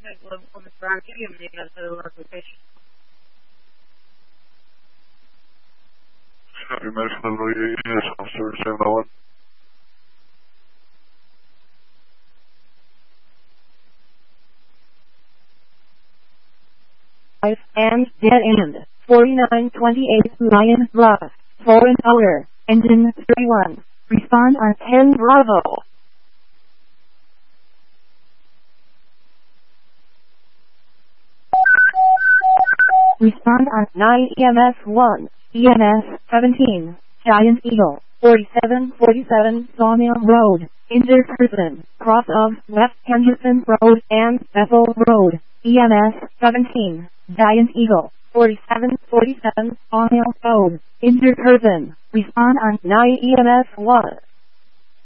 on the ground, give you a little location. Copy, medical lead, yes, officer 701. And dead end, 4928 Lion Bluff, foreign hour, engine 31, respond on 10 Bravo. Respond on 9 EMS 1, EMS 17, Giant Eagle, 4747 Sawmill Road, injured person, cross of West Henderson Road and Bethel Road, EMS 17, Giant Eagle, 4747 Sawmill Road, injured person, respond on 9 EMS 1.